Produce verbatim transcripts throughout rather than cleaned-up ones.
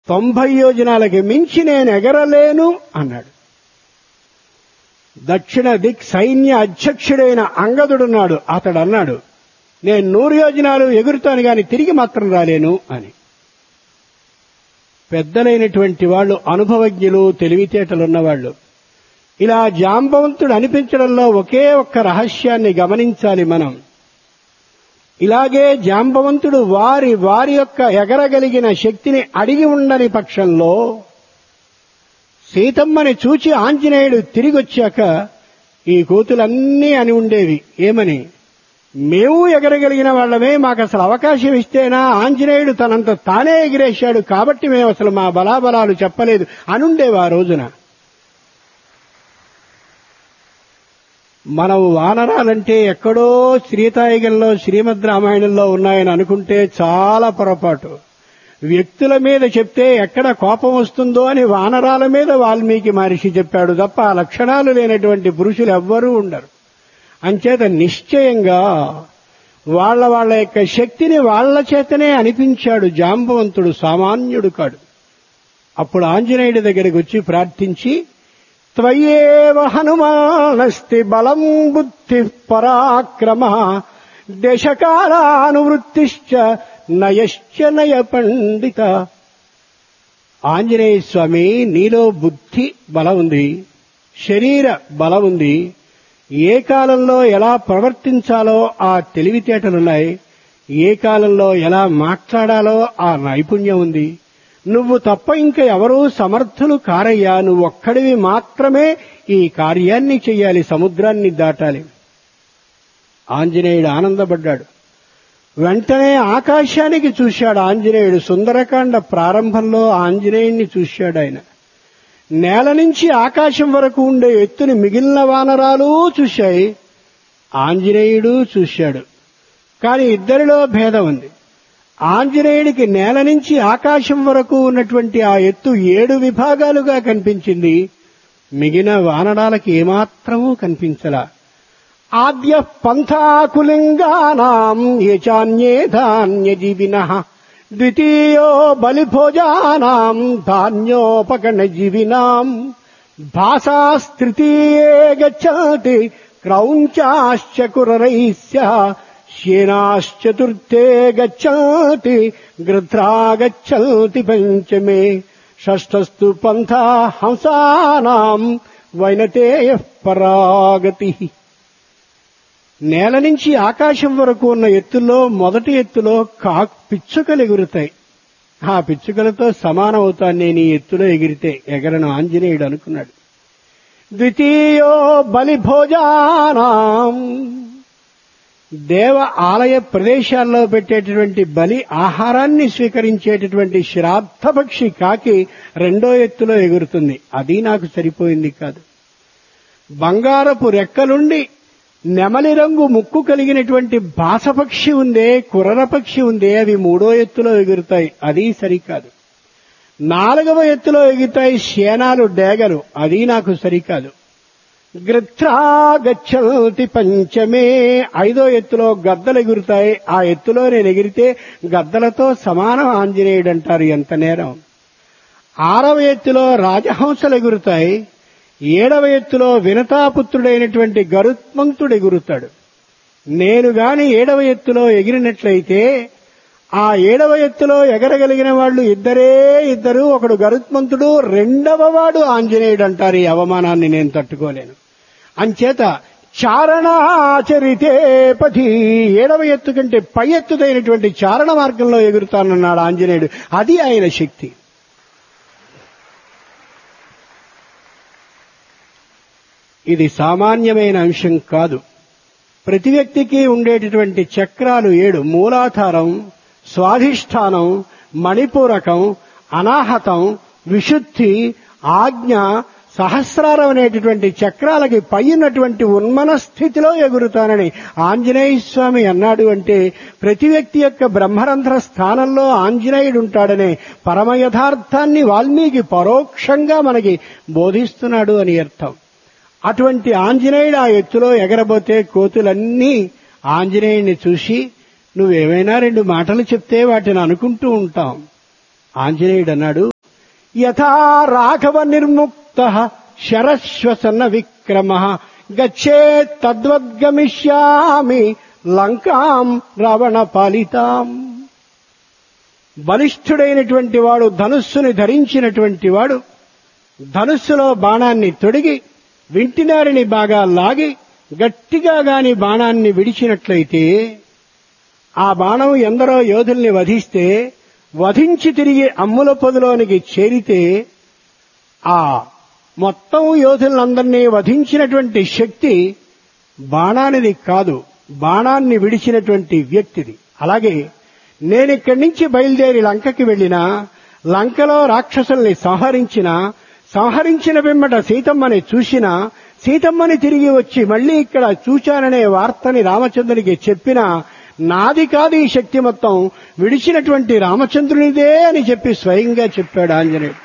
తొంభై యోజనాలకి మించి నేను ఎగరలేను అన్నాడు. దక్షిణ దిక్ సైన్య అధ్యక్షుడైన అంగదుడున్నాడు. అతడు అన్నాడు, నేను నూరు యోజనాలు ఎగురుతాను గాని తిరిగి మాత్రం రాలేను అని. పెద్దలైనటువంటి వాళ్ళు, అనుభవజ్ఞులు, తెలివితేటలున్నవాళ్లు ఇలా జాంబవంతుడు అనిపించడంలో ఒకే ఒక్క రహస్యాన్ని గమనించాలి మనం. ఇలాగే జాంబవంతుడు వారి వారి యొక్క ఎగరగలిగిన శక్తిని అడిగి ఉండని పక్షంలో సీతమ్మని చూచి ఆంజనేయుడు తిరిగొచ్చాక ఈ కోతులన్నీ అని ఉండేవి. ఏమని? మేము ఎగరగలిగిన వాళ్ళమే, మాకు అసలు అవకాశం ఇస్తేనా ఆంజనేయుడు తనంత తానే ఎగిరేశాడు కాబట్టి మేము అసలు మా బలాబలాలు చెప్పలేదు అనుండేవి ఆ రోజున. మనం వానరాలంటే ఎక్కడో శ్రీతాయిగంలో శ్రీమద్ రామాయణంలో ఉన్నాయని అనుకుంటే చాలా పొరపాటు. వ్యక్తుల మీద చెప్తే ఎక్కడ కోపం వస్తుందో అని వానరాల మీద వాల్మీకి మహర్షి చెప్పాడు తప్ప ఆ లక్షణాలు లేనటువంటి పురుషులు ఎవ్వరూ ఉండరు. అంచేత నిశ్చయంగా వాళ్ల వాళ్ల యొక్క శక్తిని వాళ్ల చేతనే అనిపించాడు జాంబవంతుడు, సామాన్యుడు కాడు. అప్పుడు ఆంజనేయుడి దగ్గరికి వచ్చి ప్రార్థించి, త్వయేవ హనుమానస్తి బలం బుద్ధి పరాక్రమ దేశకాలానువృత్తిశ్చ నయశ్చ నయ పండిత. ఆంజనేయ స్వామి, నీలో బుద్ధి బలం ఉంది, శరీర బలం ఉంది, ఏ కాలంలో ఎలా ప్రవర్తించాలో ఆ తెలివితేటలున్నాయి, ఏ కాలంలో ఎలా మాట్లాడాలో ఆ నైపుణ్యం ఉంది. నువ్వు తప్ప ఇంకా ఎవరూ సమర్థులు కారయ్యా, నువ్వొక్కడివి మాత్రమే ఈ కార్యాన్ని చెయ్యాలి, సముద్రాన్ని దాటాలి. ఆంజనేయుడు ఆనందపడ్డాడు. వెంటనే ఆకాశానికి చూశాడు ఆంజనేయుడు. సుందరకాండ ప్రారంభంలో ఆంజనేయుణ్ణి చూశాడు ఆయన. నేల నుంచి ఆకాశం వరకు ఉండే ఎత్తుని మిగిలిన వానరాలు చూశాయి, ఆంజనేయుడు చూశాడు. కానీ ఇద్దరిలో భేదం ఉంది. ఆంజనేయుడికి నేల నుంచి ఆకాశం వరకు ఉన్నటువంటి ఆ ఎత్తు ఏడు విభాగాలుగా కనిపించింది, మిగిలిన వానరాలకి ఏమాత్రమూ కనిపించలా. ఆద్య పంథాకులింగానాం యచాన్యే ధాన్యజీవినః ద్వితీయో బలిభోజానాం ధాన్యోపగణజీవినాం భాసాస్తృతీయే గచ్చతి క్రౌంచాశ్చ కురరైస్య శ్యేనాశ్చతుర్థే గచ్చతి గృధ్రా గచ్చతి పంచమే షష్ఠస్తు పంథా హంసానాం వైనతేయ పరాగతి. నేల నుంచి ఆకాశం వరకు ఉన్న ఎత్తుల్లో మొదటి ఎత్తులో కా పిచ్చుకలు ఎగురుతాయి. ఆ పిచ్చుకలతో సమానం అవుతాను నేను ఈ ఎత్తులో ఎగిరితే, ఎగరను ఆంజనేయుడు అనుకున్నాడు. ద్వితీయో బలిభోజానాం, దేవ ఆలయ ప్రదేశాల్లో పెట్టేటటువంటి బలి ఆహారాన్ని స్వీకరించేటటువంటి శ్రాద్ధపక్షి కాకి రెండో ఎత్తులో ఎగురుతుంది. అది నాకు సరిపోయింది కాదు. బంగారపు రెక్కలుండి నెమలి రంగు ముక్కు కలిగినటువంటి బాసపక్షి ఉందే, కుర్రపక్షి ఉందే, అవి మూడో ఎత్తులో ఎగురుతాయి. అది సరికాదు. నాలుగవ ఎత్తులో ఎగురుతాయి శేనాలు, డేగలు. అది నాకు సరికాదు. గృధ్రా గచ్చతి పంచమే, ఐదో ఎత్తులో గద్దలు ఎగురుతాయి. ఆ ఎత్తులో నేను ఎగిరితే గద్దలతో సమానం ఆంజనేయుడు అంటారు, ఎంత నేరం. ఆరవ ఎత్తులో రాజహంసలు ఎగురుతాయి. ఏడవ ఎత్తులో వినతాపుత్రుడైనటువంటి గరుత్మంతుడు ఎగురుతాడు. నేను గాని ఏడవ ఎత్తులో ఎగిరినట్లయితే ఆ ఏడవ ఎత్తులో ఎగరగలిగిన వాళ్ళు ఇద్దరే ఇద్దరు, ఒకడు గరుత్మంతుడు, రెండవ వాడు ఆంజనేయుడు అంటారు. ఈ అవమానాన్ని నేను తట్టుకోలేను. అంచేత చారణాచరితే పథి, ఏడవ ఎత్తు కంటే పై ఎత్తుదైనటువంటి చారణ మార్గంలో ఎగురుతానన్నాడు ఆంజనేయుడు. అది ఆయన శక్తి. ఇది సామాన్యమైన అంశం కాదు. ప్రతి వ్యక్తికి ఉండేటటువంటి చక్రాలు ఏడు: మూలాధారం, స్వాధిష్టానం, మణిపూరకం, అనాహతం, విశుద్ధి, ఆజ్ఞ, సహస్రారం అనేటటువంటి చక్రాలకి పైనటువంటి ఉన్మన స్థితిలో ఎగురుతానని ఆంజనేయ స్వామి అన్నాడు. అంటే ప్రతి వ్యక్తి యొక్క బ్రహ్మరంధ్ర స్థానంలో ఆంజనేయుడు ఉంటాడనే పరమ యథార్థాన్ని వాల్మీకి పరోక్షంగా మనకి బోధిస్తున్నాడు అని అర్థం. అటువంటి ఆంజనేయుడు ఆ ఎత్తులో ఎగరబోతే కోతులన్నీ ఆంజనేయుడిని చూసి నువ్వేమైనా రెండు మాటలు చెప్తే వాటిని అనుకుంటూ ఉంటాం. ఆంజనేయుడు అన్నాడు, యథా రాఘవ నిర్ముక్త శరశ్వసన విక్రమ గచ్చేత్ తద్వద్గమిష్యామి లంకాం రావణ పాలితాం. బలిష్ఠుడైనటువంటి వాడు, ధనుస్సుని ధరించినటువంటి వాడు ధనుస్సులో బాణాన్ని తొడిగి వింటినారిని బాగా లాగి గట్టిగా గాని బాణాన్ని విడిచినట్లయితే ఆ బాణం ఎందరో యోధుల్ని వధిస్తే వధించి తిరిగి అమ్ముల పొదిలోనికి చేరితే ఆ మొత్తం యోధులందరినీ వధించినటువంటి శక్తి బాణానిది కాదు, బాణాన్ని విడిచినటువంటి వ్యక్తిది. అలాగే నేనిక్కడి నుంచి బయలుదేరి లంకకి వెళ్లినా, లంకలో రాక్షసుల్ని సంహరించినా, సంహరించిన పిమ్మట సీతమ్మని చూసినా, సీతమ్మని తిరిగి వచ్చి మళ్లీ ఇక్కడ చూచాననే వార్తని రామచంద్రునికి చెప్పినా నాది కాదు ఈ శక్తి, మొత్తం విడిచినటువంటి రామచంద్రునిదే అని చెప్పి స్వయంగా చెప్పాడు ఆంజనేయుడు.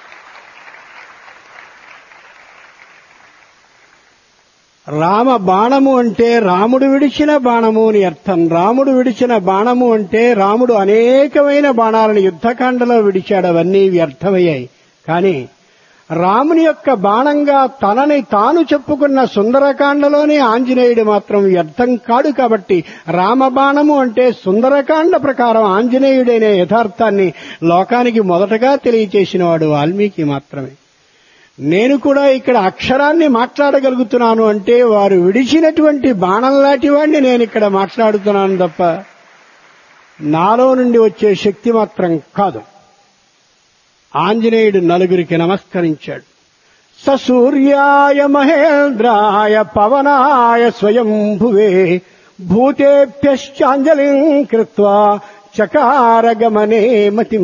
రామ బాణము అంటే రాముడు విడిచిన బాణము అని అర్థం. రాముడు విడిచిన బాణము అంటే రాముడు అనేకమైన బాణాలను యుద్ధకాండలో విడిచాడు, అవన్నీ వ్యర్థమయ్యాయి. కానీ రాముని యొక్క బాణంగా తనని తాను చెప్పుకున్న సుందరకాండలోనే ఆంజనేయుడు మాత్రం వ్యర్థం కాడు. కాబట్టి రామబాణము అంటే సుందరకాండ ప్రకారం ఆంజనేయుడైన యథార్థాన్ని లోకానికి మొదటగా తెలియచేసినవాడు వాల్మీకి మాత్రమే. నేను కూడా ఇక్కడ అక్షరాన్ని మాట్లాడగలుగుతున్నాను అంటే వారు విడిచినటువంటి బాణం లాంటి వాడిని నేను ఇక్కడ మాట్లాడుతున్నాను తప్ప నాలో నుండి వచ్చే శక్తి మాత్రం కాదు. ఆంజనేయుడు నలుగురికి నమస్కరించాడు. సూర్యాయ మహేంద్రాయ పవనాయ స్వయంభువే భూతేభ్యశ్చాంజలిం కృత్వా చకార గమనే మతిం.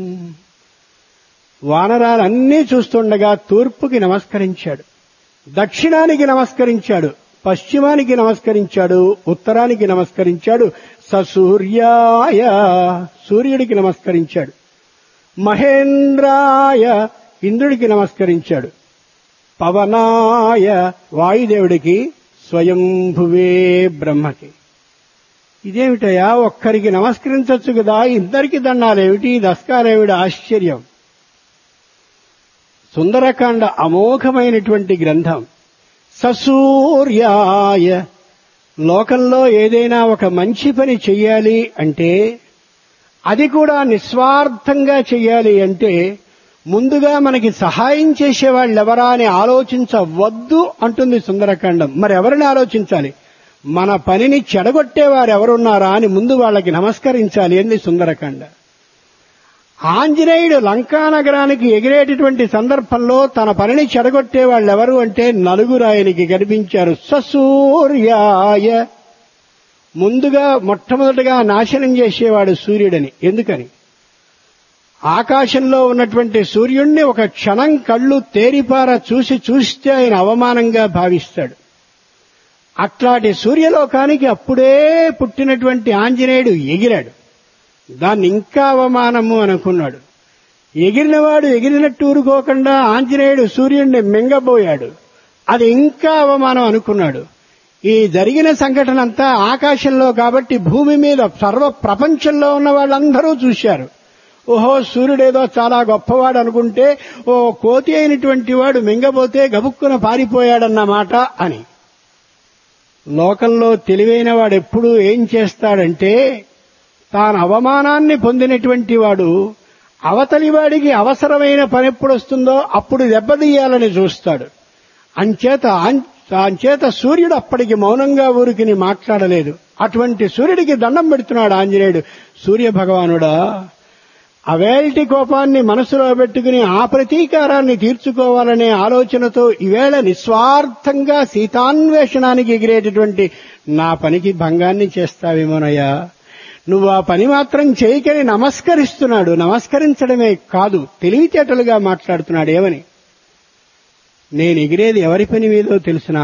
వానరాలన్నీ చూస్తుండగా తూర్పుకి నమస్కరించాడు, దక్షిణానికి నమస్కరించాడు, పశ్చిమానికి నమస్కరించాడు, ఉత్తరానికి నమస్కరించాడు. సూర్యాయ సూర్యుడికి నమస్కరించాడు, మహేంద్రాయ ఇంద్రుడికి నమస్కరించాడు, పవనాయ వాయుదేవుడికి, స్వయంభువే బ్రహ్మకి. ఇదేమిటయా ఒక్కరికి నమస్కరించవచ్చు కదా, ఇద్దరికి దండాలేమిటి, దస్కాలేమిటి ఆశ్చర్యం. సుందరకాండ అమోఘమైనటువంటి గ్రంథం. సూర్యాయ లోకంలో ఏదైనా ఒక మంచి పని చెయ్యాలి అంటే అది కూడా నిస్వార్థంగా చెయ్యాలి అంటే ముందుగా మనకి సహాయం చేసేవాళ్ళెవరా అని ఆలోచించవద్దు అంటుంది సుందరకాండం. మరి ఎవరిని ఆలోచించాలి? మన పనిని చెడగొట్టేవారు ఎవరున్నారా అని ముందు వాళ్ళకి నమస్కరించాలి అంది సుందరకాండ. ఆంజనేయుడు లంకానగరానికి ఎగిరేటటువంటి సందర్భంలో తన పనిని చెడగొట్టే వాళ్ళెవరు అంటే నలుగురు ఆయనకి కనిపించారు. సూర్యాయ ముందుగా మొట్టమొదటిగా నాశనం చేసేవాడు సూర్యుడని. ఎందుకని? ఆకాశంలో ఉన్నటువంటి సూర్యుణ్ణి ఒక క్షణం కళ్ళు తేరిపార చూసి చూస్తే ఆయన అవమానంగా భావిస్తాడు. అట్లాంటి సూర్యలోకానికి అప్పుడే పుట్టినటువంటి ఆంజనేయుడు ఎగిరాడు. దాన్ని ఇంకా అవమానము అనుకున్నాడు. ఎగిరినవాడు ఎగిరినట్టు ఊరుకోకుండా ఆంజనేయుడు సూర్యుడిని మింగబోయాడు. అది ఇంకా అవమానం అనుకున్నాడు. ఈ జరిగిన సంఘటన అంతా ఆకాశంలో కాబట్టి భూమి మీద సర్వ ప్రపంచంలో ఉన్న వాళ్ళందరూ చూశారు. ఓహో, సూర్యుడేదో చాలా గొప్పవాడు అనుకుంటే ఓ కోతి అయినటువంటి వాడు మింగబోతే గబుక్కున పారిపోయాడన్నమాట అని. లోకంలో తెలివైన వాడు ఎప్పుడూ ఏం చేస్తాడంటే తాను అవమానాన్ని పొందినటువంటి వాడు అవతలివాడికి అవసరమైన పని ఎప్పుడు వస్తుందో అప్పుడు దెబ్బతీయాలని చూస్తాడు. అంచేత అంచేత సూర్యుడు అప్పటికి మౌనంగా ఊరికిని మాట్లాడలేదు. అటువంటి సూర్యుడికి దండం పెడుతున్నాడు ఆంజనేయుడు. సూర్య భగవానుడా, అవేల్టి కోపాన్ని మనసులో పెట్టుకుని ఆ ప్రతీకారాన్ని తీర్చుకోవాలనే ఆలోచనతో ఈవేళ నిస్వార్థంగా సీతాన్వేషణానికి ఎగిరేటటువంటి నా పనికి భంగాన్ని చేస్తావేమోనయ్యా. నువ్వు ఆ పని మాత్రం చేయకని నమస్కరిస్తున్నాడు. నమస్కరించడమే కాదు, తెలివితేటలుగా మాట్లాడుతున్నాడు. ఏమని? నేను ఎగిరేది ఎవరి పని మీదో తెలుసునా?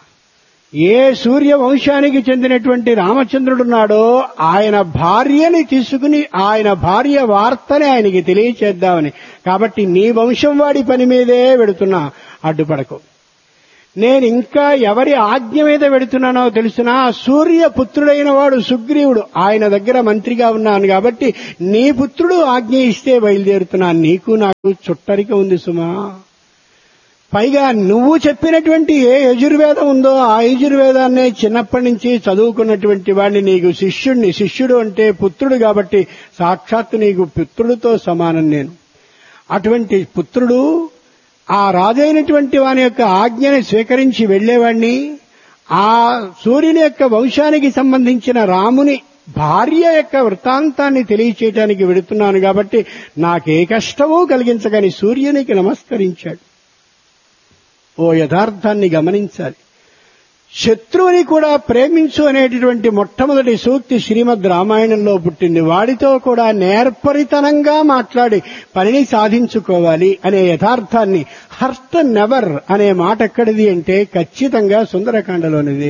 ఏ సూర్య వంశానికి చెందినటువంటి రామచంద్రుడున్నాడో ఆయన భార్యని తీసుకుని ఆయన భార్య వార్తని ఆయనకి తెలియచేద్దామని. కాబట్టి నీ వంశం వాడి పని మీదే వెడుతున్నా, అడ్డుపడకు. నేను ఇంకా ఎవరి ఆజ్ఞ మీద పెడుతున్నానో తెలుసునా? సూర్య పుత్రుడైన వాడు సుగ్రీవుడు, ఆయన దగ్గర మంత్రిగా ఉన్నాను కాబట్టి నీ పుత్రుడు ఆజ్ఞ ఇస్తే బయలుదేరుతున్నాను. నీకు నాకు చుట్టరిక ఉంది సుమా. పైగా నువ్వు చెప్పినటువంటి ఏ యజుర్వేదం ఉందో ఆ యజుర్వేదాన్నే చిన్నప్పటి నుంచి చదువుకున్నటువంటి వాడిని నీకు శిష్యుడిని. శిష్యుడు అంటే పుత్రుడు కాబట్టి సాక్షాత్తు నీకు పుత్రుడితో సమానం నేను. అటువంటి పుత్రుడు ఆ రాజైనటువంటి వాని యొక్క ఆజ్ఞని స్వీకరించి వెళ్లేవాణ్ణి. ఆ సూర్యుని యొక్క వంశానికి సంబంధించిన రాముని భార్య యొక్క వృత్తాంతాన్ని తెలియచేయడానికి వెడుతున్నాను కాబట్టి నాకే కష్టమూ కలిగించగాని సూర్యునికి నమస్కరించాడు. ఓ యథార్థాన్ని గమనించాలి. శత్రువుని కూడా ప్రేమించు అనేటటువంటి మొట్టమొదటి సూక్తి శ్రీమద్ రామాయణంలో పుట్టింది. వాడితో కూడా నేర్పరితనంగా మాట్లాడి పనిని సాధించుకోవాలి అనే యథార్థాన్ని హర్ట్ నెవర్ అనే మాట ఎక్కడిది అంటే ఖచ్చితంగా సుందరకాండలోనిది.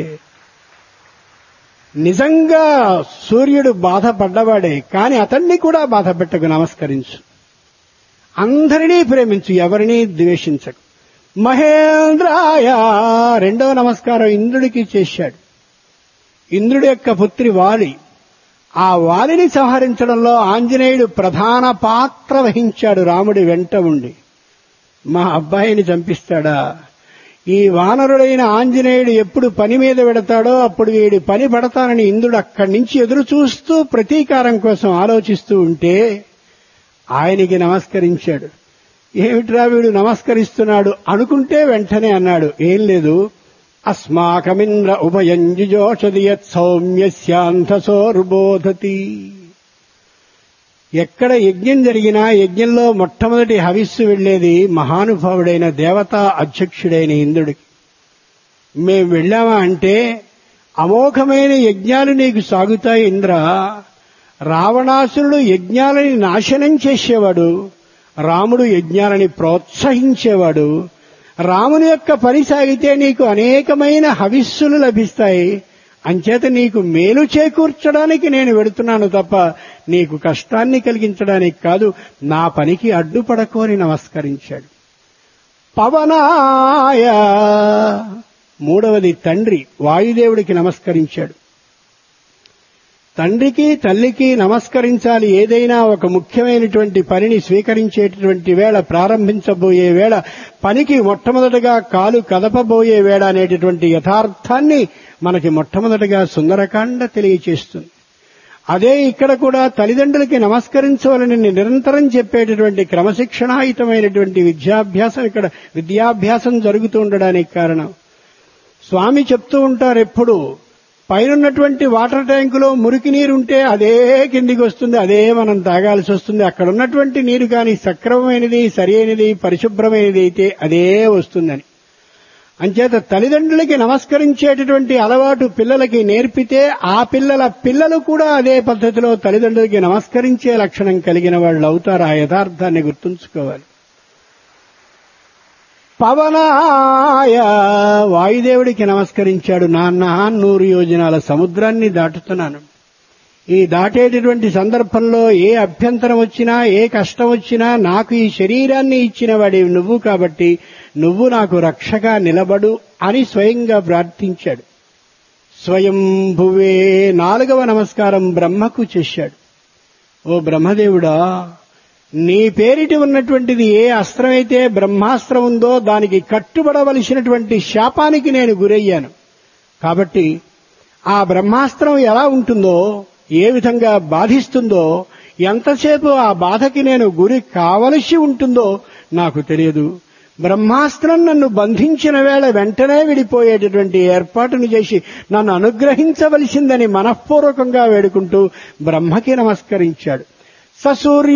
నిజంగా సూర్యుడు బాధపడ్డవాడే, కాని అతన్ని కూడా బాధ పెట్టకు, నమస్కరించు. అందరినీ ప్రేమించు, ఎవరినీ ద్వేషించకు. మహేంద్రాయ రెండవ నమస్కారం ఇంద్రుడికి చేశాడు. ఇంద్రుడి యొక్క పుత్రి వాలి. ఆ వాలిని సంహరించడంలో ఆంజనేయుడు ప్రధాన పాత్ర వహించాడు రాముడి వెంట ఉండి. మా అబ్బాయిని చంపిస్తాడా? ఈ వానరుడైన ఆంజనేయుడు ఎప్పుడు పని మీద పెడతాడో అప్పుడు వీడి పని పడతానని ఇంద్రుడు అక్కడి నుంచి ఎదురు చూస్తూ ప్రతీకారం కోసం ఆలోచిస్తూ ఉంటే ఆయనకి నమస్కరించాడు. ఏమిట్రా వీడు నమస్కరిస్తున్నాడు అనుకుంటే వెంటనే అన్నాడు, ఏం లేదు, అస్మాకమింద్ర ఉభయంజుజోషది యత్ సౌమ్యస్యాంధసోర్బోధతి. ఎక్కడ యజ్ఞం జరిగినా యజ్ఞంలో మొట్టమొదటి హవిస్సు వెళ్లేది మహానుభావుడైన దేవతా అధ్యక్షుడైన ఇంద్రుడికి. మేం వెళ్ళామా అంటే అమోఘమైన యజ్ఞాలు నీకు సాగుతాయి ఇంద్ర. రావణాసురుడు యజ్ఞాలని నాశనం చేసేవాడు, రాముడు యజ్ఞాలని ప్రోత్సహించేవాడు. రాముని యొక్క పని సాగితే నీకు అనేకమైన హవిస్సులు లభిస్తాయి. అంచేత నీకు మేలు చేకూర్చడానికి నేను వెడుతున్నాను తప్ప నీకు కష్టాన్ని కలిగించడానికి కాదు. నా పనికి అడ్డుపడకోని నమస్కరించాడు. పవనాయ మూడవది తండ్రి వాయుదేవుడికి నమస్కరించాడు. తండ్రికి తల్లికి నమస్కరించాలి. ఏదైనా ఒక ముఖ్యమైనటువంటి పనిని స్వీకరించేటటువంటి వేళ, ప్రారంభించబోయే వేళ, పనికి మొట్టమొదటగా కాలు కదపబోయే వేళ అనేటటువంటి యథార్థాన్ని మనకి మొట్టమొదటగా సుందరకాండ తెలియచేస్తుంది. అదే ఇక్కడ కూడా తల్లిదండ్రులకి నమస్కరించవాలని నిరంతరం చెప్పేటటువంటి క్రమశిక్షణాయుతమైనటువంటి విద్యాభ్యాసం ఇక్కడ విద్యాభ్యాసం జరుగుతూ ఉండడానికి కారణం. స్వామి చెప్తూ ఉంటారు ఎప్పుడు, పైనున్నటువంటి వాటర్ ట్యాంకులో మురికి నీరుంటే అదే కిందికి వస్తుంది, అదే మనం తాగాల్సి వస్తుంది. అక్కడ ఉన్నటువంటి నీరు కానీ సక్రమమైనది, సరైనది, పరిశుభ్రమైనది అయితే అదే వస్తుందని. అంచేత తల్లిదండ్రులకి నమస్కరించేటటువంటి అలవాటు పిల్లలకి నేర్పితే ఆ పిల్లల పిల్లలు కూడా అదే పద్ధతిలో తల్లిదండ్రులకి నమస్కరించే లక్షణం కలిగిన వాళ్ళు అవుతారు. ఆ యథార్థాన్ని గుర్తుంచుకోవాలి. పవనాయ వాయుదేవుడికి నమస్కరించాడు. నాన్న, నూరు యోజనాల సముద్రాన్ని దాటుతున్నాను. ఈ దాటేటటువంటి సందర్భంలో ఏ అభ్యంతరం వచ్చినా, ఏ కష్టం వచ్చినా నాకు ఈ శరీరాన్ని ఇచ్చిన వాడివి నువ్వు కాబట్టి నువ్వు నాకు రక్షగా నిలబడు అని స్వయంగా ప్రార్థించాడు. స్వయంభువే నాలుగవ నమస్కారం బ్రహ్మకు చేశాడు. ఓ బ్రహ్మదేవుడా, నీ పేరిటి ఉన్నటువంటిది ఏ అస్త్రమైతే బ్రహ్మాస్త్రం ఉందో దానికి కట్టుబడవలసినటువంటి శాపానికి నేను గురయ్యాను. కాబట్టి ఆ బ్రహ్మాస్త్రం ఎలా ఉంటుందో, ఏ విధంగా బాధిస్తుందో, ఎంతసేపు ఆ బాధకి నేను గురి కావలసి ఉంటుందో నాకు తెలియదు. బ్రహ్మాస్త్రం నన్ను బంధించిన వేళ వెంటనే విడిపోయేటటువంటి ఏర్పాటును చేసి నన్ను అనుగ్రహించవలసిందని మనఃపూర్వకంగా వేడుకుంటూ బ్రహ్మకి నమస్కరించాడు. ససూర్య